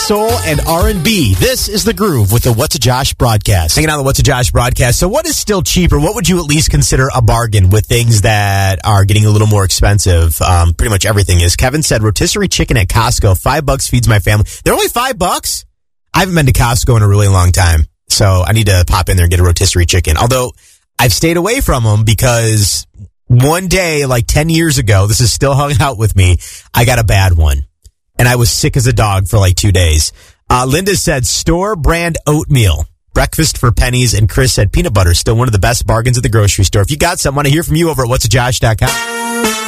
soul, and R&B. This is The Groove with the What's a Josh broadcast. Hanging on the What's a Josh broadcast. So what is still cheaper? What would you at least consider a bargain with things that are getting a little more expensive? Pretty much everything is. Kevin said rotisserie chicken at Costco, $5 feeds my family. They're only $5? I haven't been to Costco in a really long time, so I need to pop in there and get a rotisserie chicken. Although I've stayed away from them because one day, like 10 years ago, this is still hung out with me, I got a bad one. And I was sick as a dog for like 2 days. Linda said store brand oatmeal, breakfast for pennies. And Chris said peanut butter, still one of the best bargains at the grocery store. If you got some, I want to hear from you over at whatsajosh.com.